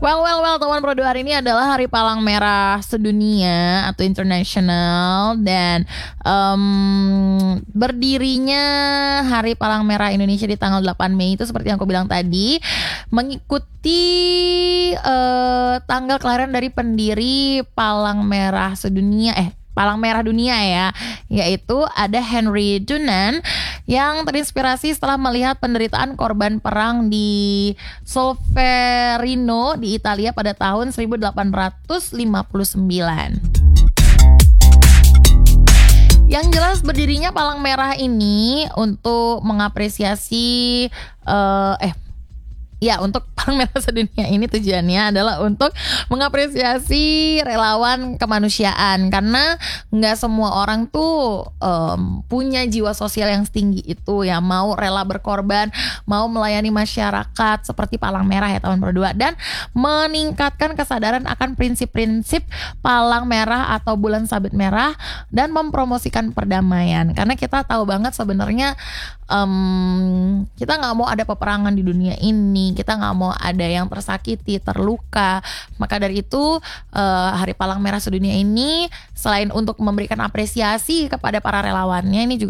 Well, teman Pro 2, hari ini adalah Hari Palang Merah Sedunia atau International, dan berdirinya Hari Palang Merah Indonesia di tanggal 8 Mei itu seperti yang aku bilang tadi, mengikuti tanggal kelahiran dari pendiri Palang Merah Dunia ya, yaitu ada Henry Dunant yang terinspirasi setelah melihat penderitaan korban perang di Solferino di Italia pada tahun 1859. Yang jelas berdirinya Palang Merah ini untuk mengapresiasi untuk Palang Merah Sedunia ini tujuannya adalah untuk mengapresiasi relawan kemanusiaan, karena nggak semua orang tuh punya jiwa sosial yang setinggi itu ya, mau rela berkorban, mau melayani masyarakat seperti Palang Merah ya teman Pro 2, dan meningkatkan kesadaran akan prinsip-prinsip Palang Merah atau Bulan Sabit Merah dan mempromosikan perdamaian, karena kita tahu banget sebenarnya kita nggak mau ada peperangan di dunia ini, kita nggak mau ada yang tersakiti, terluka. Maka dari itu Hari Palang Merah Sedunia ini selain untuk memberikan apresiasi kepada para relawannya, ini juga